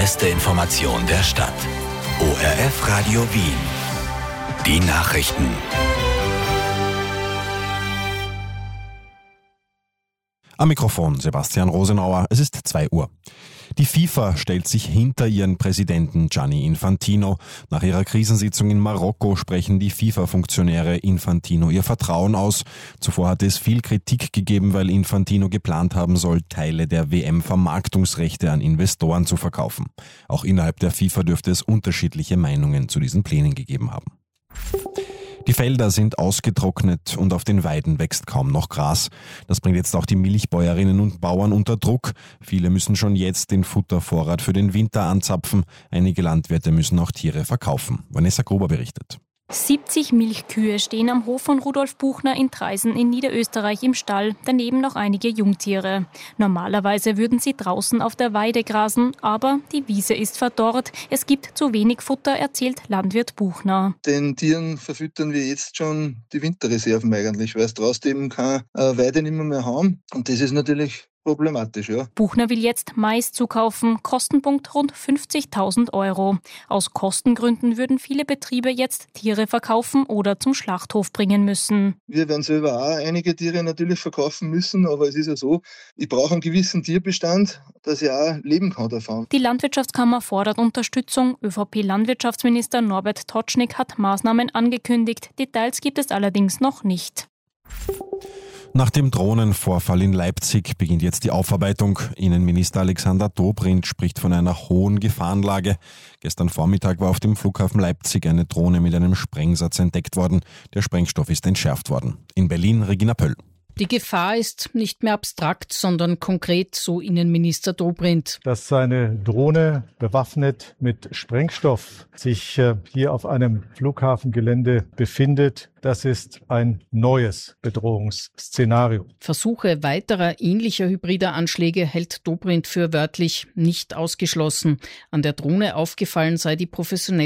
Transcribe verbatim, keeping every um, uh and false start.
beste Information der Stadt. O R F Radio Wien. Die Nachrichten. Am Mikrofon Sebastian Rosenauer. Es ist zwei Uhr. Die FIFA stellt sich hinter ihren Präsidenten Gianni Infantino. Nach ihrer Krisensitzung in Marokko sprechen die FIFA-Funktionäre Infantino ihr Vertrauen aus. Zuvor hatte es viel Kritik gegeben, weil Infantino geplant haben soll, Teile der W M-Vermarktungsrechte an Investoren zu verkaufen. Auch innerhalb der FIFA dürfte es unterschiedliche Meinungen zu diesen Plänen gegeben haben. Die Felder sind ausgetrocknet und auf den Weiden wächst kaum noch Gras. Das bringt jetzt auch die Milchbäuerinnen und Bauern unter Druck. Viele müssen schon jetzt den Futtervorrat für den Winter anzapfen. Einige Landwirte müssen auch Tiere verkaufen. Vanessa Gruber berichtet. siebzig Milchkühe stehen am Hof von Rudolf Buchner in Traisen in Niederösterreich im Stall, daneben noch einige Jungtiere. Normalerweise würden sie draußen auf der Weide grasen, aber die Wiese ist verdorrt. Es gibt zu wenig Futter, erzählt Landwirt Buchner. Den Tieren verfüttern wir jetzt schon die Winterreserven eigentlich, weil es draußen eben keine Weide nicht mehr, mehr haben. Und das ist natürlich problematisch, ja. Buchner will jetzt Mais zukaufen, Kostenpunkt rund fünfzigtausend Euro. Aus Kostengründen würden viele Betriebe jetzt Tiere verkaufen oder zum Schlachthof bringen müssen. Wir werden selber auch einige Tiere natürlich verkaufen müssen, aber es ist ja so, ich brauche einen gewissen Tierbestand, dass ich auch leben kann davon. Die Landwirtschaftskammer fordert Unterstützung. ÖVP-Landwirtschaftsminister Norbert Totschnig hat Maßnahmen angekündigt. Details gibt es allerdings noch nicht. Nach dem Drohnenvorfall in Leipzig beginnt jetzt die Aufarbeitung. Innenminister Alexander Dobrindt spricht von einer hohen Gefahrenlage. Gestern Vormittag war auf dem Flughafen Leipzig eine Drohne mit einem Sprengsatz entdeckt worden. Der Sprengstoff ist entschärft worden. In Berlin Regina Pöll. Die Gefahr ist nicht mehr abstrakt, sondern konkret, so Innenminister Dobrindt. Dass eine Drohne bewaffnet mit Sprengstoff sich hier auf einem Flughafengelände befindet, das ist ein neues Bedrohungsszenario. Versuche weiterer ähnlicher hybrider Anschläge hält Dobrindt für wörtlich nicht ausgeschlossen. An der Drohne aufgefallen sei die professionelle